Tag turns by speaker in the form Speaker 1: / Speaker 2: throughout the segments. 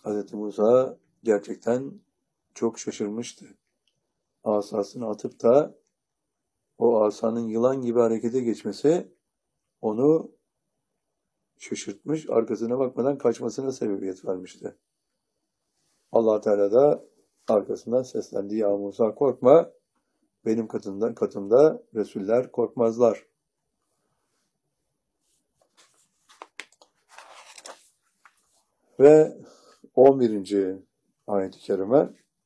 Speaker 1: Hz. Musa gerçekten çok şaşırmıştı. Asasını atıp da o asanın yılan gibi harekete geçmesi onu şaşırtmış, arkasına bakmadan kaçmasına sebebiyet vermişti. Allah Teala da arkasından seslendi. Ya Musa korkma, benim katımda Resuller korkmazlar. Ve 11. ayet-i kerime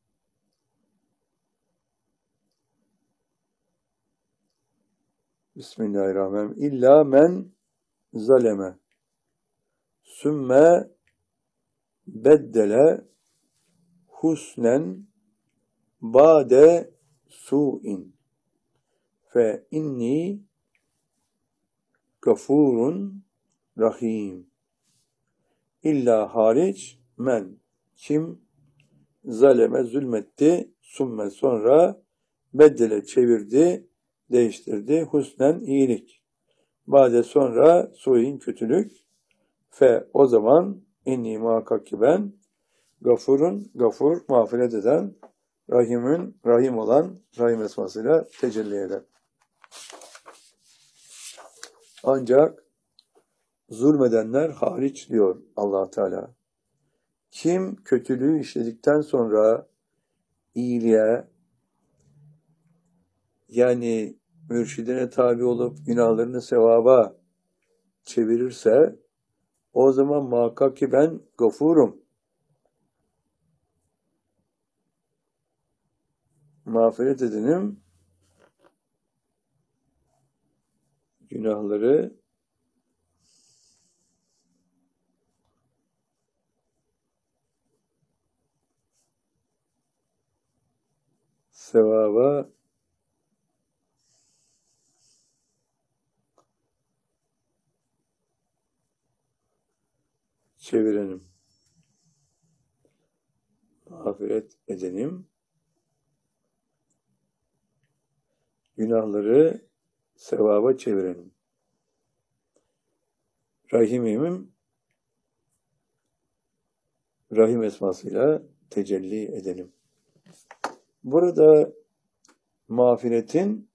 Speaker 1: Bismillahirrahmanirrahim. İlla men zaleme sümme beddele husnen ba'de su'in fe inni gafurun rahim. İlla hariç men, kim zaleme zulmetti, sümme sonra beddele çevirdi, değiştirdi, husnen iyilik, ba'de sonra su'in kötülük, fe o zaman inni muhakkak ki ben gafurun, gafur mağfiret eden, rahimin, rahim olan, rahim esmasıyla tecelli eder. Ancak zulmedenler hariç diyor Allah Teala. Kim kötülüğü işledikten sonra iyiliğe, yani mürşidine tabi olup günahlarını sevaba çevirirse, o zaman muhakkak ki ben gafurum, mağfiret edenim, günahları sevaba çevirenim, mağfiret edenim, günahları sevaba çevirenim. Rahimimim, rahim esmasıyla tecelli edelim. Burada mağfiretin